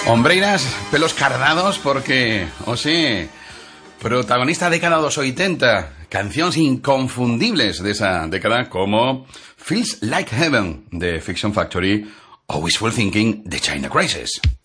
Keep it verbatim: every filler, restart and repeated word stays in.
Hombreiras, pelos cardados porque, o sí, protagonista década dos oitenta, canciones inconfundibles de esa década como Feels Like Heaven de Fiction Factory o Wishful Thinking de China Crisis.